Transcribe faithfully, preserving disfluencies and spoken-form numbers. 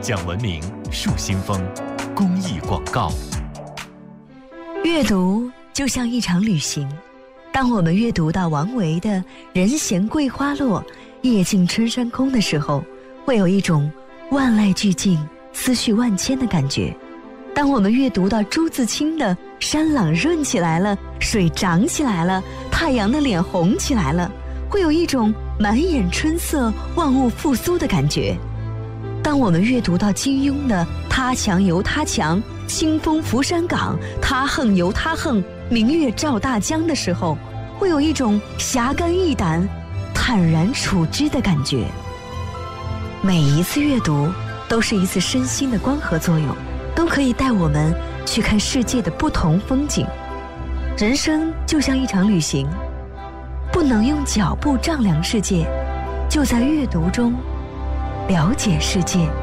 讲文明树新风公益广告。 阅读就像一场旅行，当我们阅读到王维的人闲桂花落，夜静春山空的时候，会有一种万籁俱静思绪万千的感觉。当我们阅读到朱自清的山朗润起来了，水涨起来了，太阳的脸红起来了，会有一种满眼春色万物复苏的感觉。当我们阅读到金庸的他强由他强，清风拂山岗，他横由他横，明月照大江的时候，会有一种侠肝义胆坦然处之的感觉。每一次阅读都是一次身心的光合作用，都可以带我们去看世界的不同风景。人生就像一场旅行，不能用脚步丈量世界，就在阅读中了解世界。